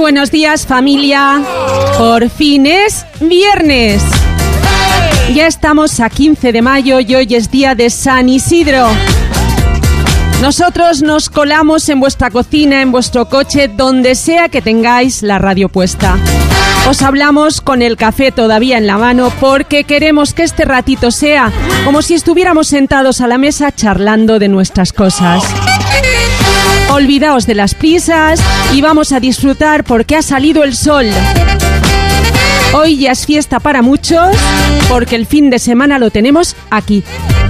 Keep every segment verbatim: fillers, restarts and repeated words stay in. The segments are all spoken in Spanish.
buenos días, familia. Por fin es viernes. Ya estamos a quince de mayo y hoy es día de San Isidro. Nosotros nos colamos en vuestra cocina, en vuestro coche, donde sea que tengáis la radio puesta. Os hablamos con el café todavía en la mano porque queremos que este ratito sea como si estuviéramos sentados a la mesa charlando de nuestras cosas. Olvidaos de las prisas y vamos a disfrutar porque ha salido el sol. Hoy ya es fiesta para muchos porque el fin de semana lo tenemos aquí.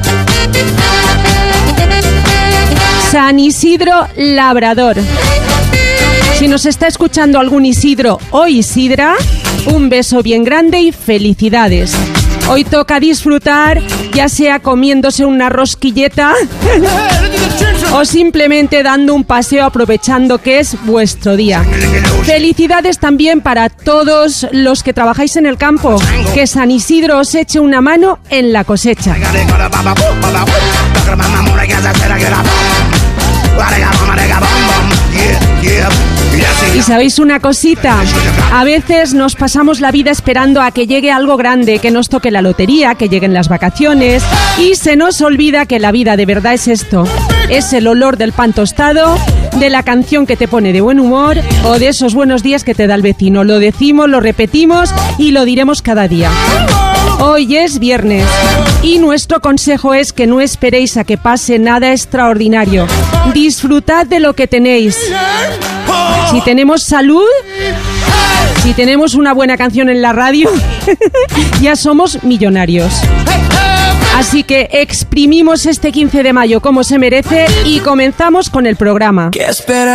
San Isidro Labrador. Si nos está escuchando algún Isidro o Isidra, un beso bien grande y felicidades. Hoy toca disfrutar, ya sea comiéndose una rosquilleta o simplemente dando un paseo aprovechando que es vuestro día. Felicidades también para todos los que trabajáis en el campo. Que San Isidro os eche una mano en la cosecha. Y sabéis una cosita, a veces nos pasamos la vida esperando a que llegue algo grande, que nos toque la lotería, que lleguen las vacaciones y se nos olvida que la vida de verdad es esto, es el olor del pan tostado, de la canción que te pone de buen humor o de esos buenos días que te da el vecino. Lo decimos, lo repetimos y lo diremos cada día. Hoy es viernes y nuestro consejo es que no esperéis a que pase nada extraordinario. Disfrutad de lo que tenéis. Si tenemos salud, si tenemos una buena canción en la radio, ya somos millonarios. Así que exprimimos este quince de mayo como se merece y comenzamos con el programa.